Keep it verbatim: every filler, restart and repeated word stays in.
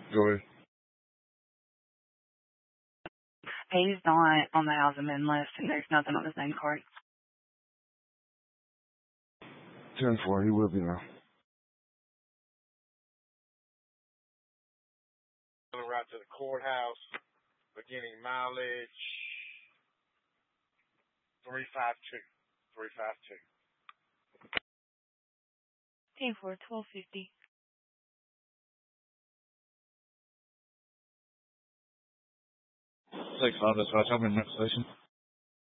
Go ahead. He's not on the housing men list, and there's nothing on his name card. ten four, he will be now. Right to the courthouse, beginning mileage three five two. three five two. ten four, twelve fifty. Six five, that's right. I'm in the next station.